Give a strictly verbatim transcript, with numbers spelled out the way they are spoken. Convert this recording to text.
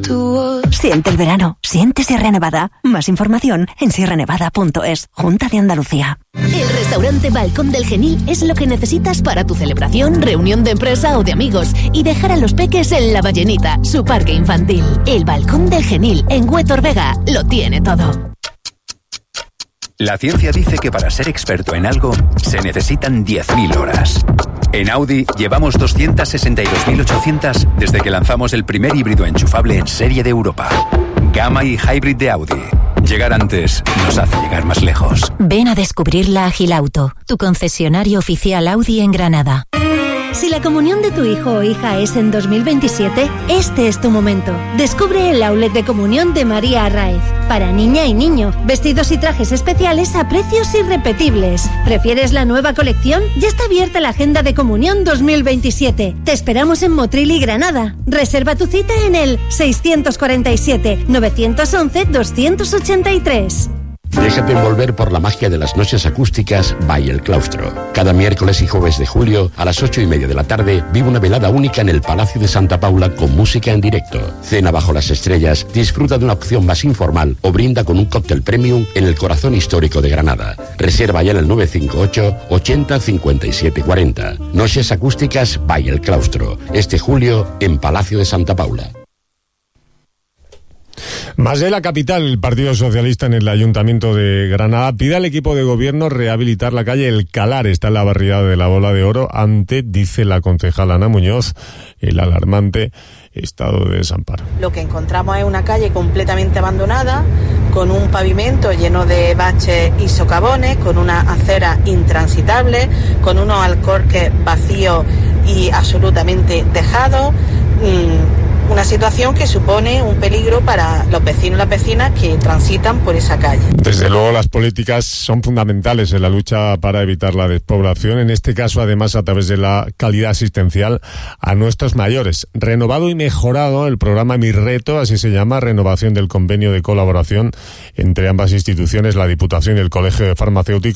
Siente el verano, siente Sierra Nevada. Más información en sierra nevada punto es. Junta de Andalucía. El restaurante Balcón del Genil es lo que necesitas para tu celebración, reunión de empresa o de amigos y dejar a los peques en La Ballenita, su parque infantil. El Balcón del Genil en Huétor Vega lo tiene todo. La ciencia dice que para ser experto en algo se necesitan diez mil horas. En Audi llevamos doscientas sesenta y dos mil ochocientas desde que lanzamos el primer híbrido enchufable en serie de Europa. Gamma y Hybrid de Audi. Llegar antes nos hace llegar más lejos. Ven a descubrir la Agilauto, tu concesionario oficial Audi en Granada. Si la comunión de tu hijo o hija es en dos mil veintisiete, este es tu momento. Descubre el outlet de comunión de María Arraez. Para niña y niño, vestidos y trajes especiales a precios irrepetibles. ¿Prefieres la nueva colección? Ya está abierta la agenda de comunión dos mil veintisiete. Te esperamos en Motril y Granada. Reserva tu cita en el seiscientos cuarenta y siete, novecientos once, doscientos ochenta y tres. Déjate envolver por la magia de las noches acústicas by El Claustro. Cada miércoles y jueves de julio, a las ocho y media de la tarde, vive una velada única en el Palacio de Santa Paula con música en directo. Cena bajo las estrellas, disfruta de una opción más informal o brinda con un cóctel premium en el corazón histórico de Granada. Reserva ya en el nueve cinco ocho, ochenta, cincuenta y siete cuarenta. Noches acústicas by El Claustro. Este julio en Palacio de Santa Paula. Más de la capital, el Partido Socialista en el Ayuntamiento de Granada pide al equipo de gobierno rehabilitar la calle El Calar, está en la barriada de la Bola de Oro, ante, dice la concejala Ana Muñoz, el alarmante estado de desamparo. Lo que encontramos es una calle completamente abandonada, con un pavimento lleno de baches y socavones, con una acera intransitable, con unos alcorques vacíos y absolutamente dejados. Mmm, Una situación que supone un peligro para los vecinos y las vecinas que transitan por esa calle. Desde luego las políticas son fundamentales en la lucha para evitar la despoblación, en este caso además a través de la calidad asistencial a nuestros mayores. Renovado y mejorado el programa Mi Reto, así se llama, renovación del convenio de colaboración entre ambas instituciones, la Diputación y el Colegio de Farmacéuticos.